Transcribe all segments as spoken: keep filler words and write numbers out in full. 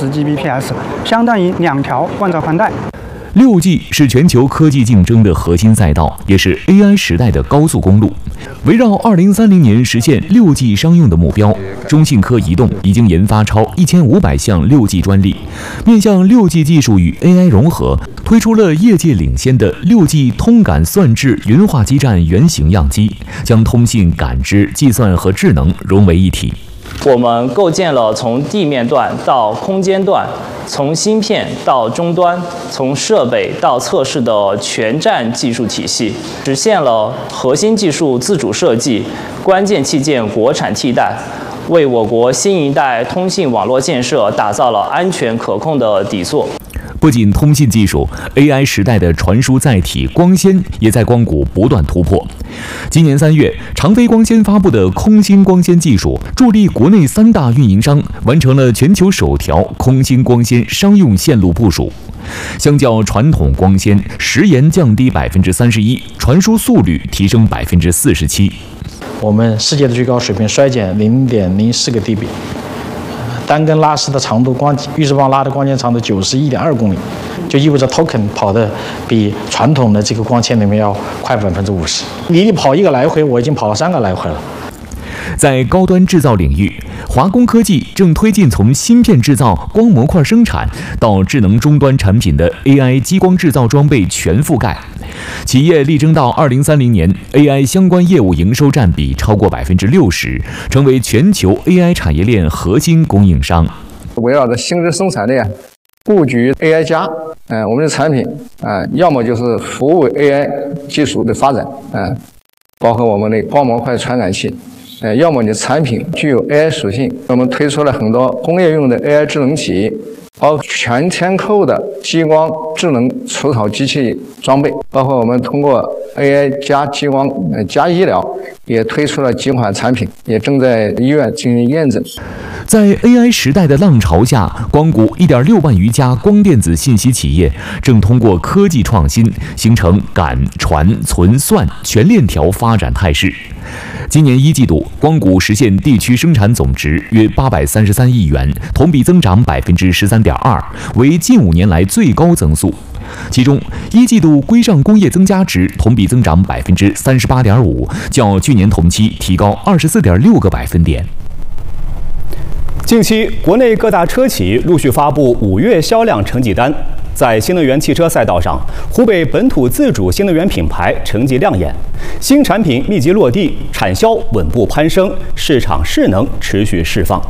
十 G B P S， 相当于两条万兆宽带。 六 G 是全球科技竞争的核心赛道，也是 A I 时代的高速公路。围绕二零三零年实现六 G 商用的目标，中信科移动已经研发超一千五百项六 G 专利，面向六 G 技术与 A I 融合，推出了业界领先的六 G 通感算智云化基站原型样机，将通信、感知、计算和智能融为一体。 我们构建了从地面段到空间段，从芯片到终端，从设备到测试的全站技术体系，实现了核心技术自主设计、关键器件国产替代，为我国新一代通信网络建设打造了安全可控的底座。 不仅通信技术 ，A I 时代的传输载体光纤也在光谷不断突破。今年三月，长飞光纤发布的空芯光纤技术，助力国内三大运营商完成了全球首条空芯光纤商用线路部署。相较传统光纤，时延降低百分之三十一，传输速率提升百分之四十七。 我们世界的最高水平衰减零点零四个 dB。单根拉丝的长度，光预制棒拉的光纤长度九十一点二公里，就意味着 token 跑的比传统的这个光纤里面要快百分之五十。你跑一个来回，我已经跑了三个来回了。 在高端制造领域，华工科技正推进从芯片制造、光模块生产到智能终端产品的 A I 激光制造装备全覆盖。企业力争到二零三零年 ，A I 相关业务营收占比超过百分之六十，成为全球 A I 产业链核心供应商。 围绕着芯片生产链布局 A I 加，嗯、呃，我们的产品啊、呃，要么就是服务 A I 技术的发展，啊、呃，包括我们的光模块传感器。呃，要么你的产品具有 A I 属性，我们推出了很多工业用的 A I 智能体，包括全天扣的激光智能除草机器装备，包括我们通过 A I 加激光呃加医疗，也推出了几款产品，也正在医院进行验证。 在 A I 时代的浪潮下，光谷一点六万余家光电子信息企业正通过科技创新，形成感、传、存、算全链条发展态势。今年一季度，光谷实现地区生产总值约八百三十三亿元，同比增长百分之十三点二，为近五年来最高增速。其中，一季度规上工业增加值同比增长百分之三十八点五，较去年同期提高二十四点六个百分点。 近期，国内各大车企陆续发布五月销量成绩单。在新能源汽车赛道上，湖北本土自主新能源品牌成绩亮眼，新产品密集落地，产销稳步攀升，市场势能持续释放。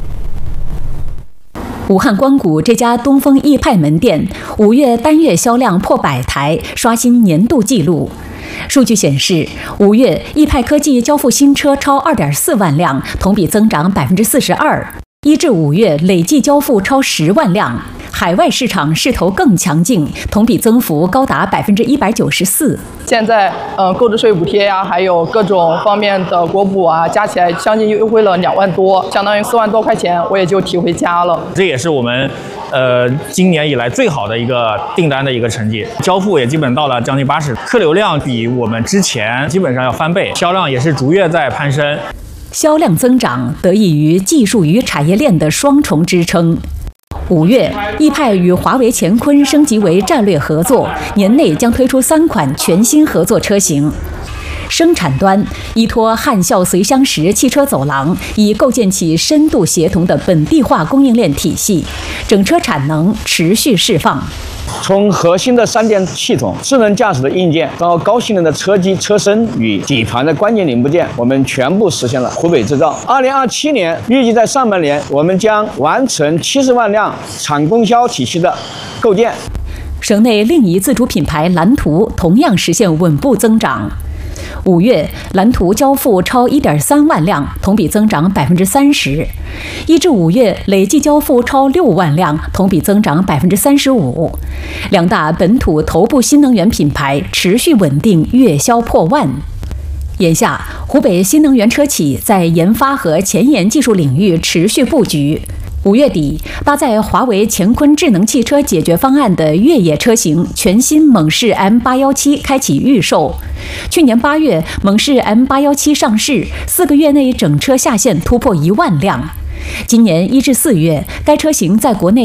武汉光谷这家东风易派门店五月单月销量破百台，刷新年度纪录。数据显示，五月易派科技交付新车超 二点四万辆，同比增长百分之四十二。一至五月累计交付超十万辆，海外市场势头更强劲，同比增幅高达百分之一百九十四。 现在，嗯、呃，购置税补贴呀，还有各种方面的国补啊，加起来将近优惠了两万多，相当于四万多块钱，我也就提回家了。 这也是我们，呃，今年以来最好的一个订单的一个成绩，交付也基本到了将近八十，客流量比我们之前基本上要翻倍，销量也是逐月在攀升。 销量增长得益于技术与产业链的双重支撑。五月，易派与华为乾坤升级为战略合作，年内将推出三款全新合作车型。生产端依托汉孝随乡石汽车走廊，以构建起深度协同的本地化供应链体系，整车产能持续释放。 从核心的三电系统、智能驾驶的硬件到高性能的车机、车身与底盘的关键零部件，我们全部实现了湖北制造。二零二七年预计在上半年，我们将完成七十万辆产供销体系的构建。 省内另一自主品牌蓝图同样实现稳步增长。五月，蓝图交付超 一点三万辆，同比增长百分之三十。一至五月累计交付超六万辆，同比增长百分之三十五。两大本土头部新能源品牌持续稳定，月销破万。眼下，湖北新能源车企在研发和前沿技术领域持续布局。五月底，搭载华为乾坤智能汽车解决方案的越野车型全新猛士 M 八一七开启预售。去年八月，猛士 M 八一七上市，四个月内整车下线突破一万辆。今年一至四月，该车型在国内